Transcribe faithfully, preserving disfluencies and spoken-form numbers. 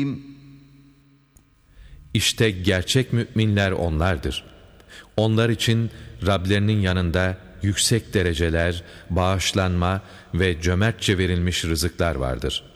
İşte gerçek müminler onlardır. Onlar için Rablerinin yanında yüksek dereceler, bağışlanma ve cömertçe verilmiş rızıklar vardır.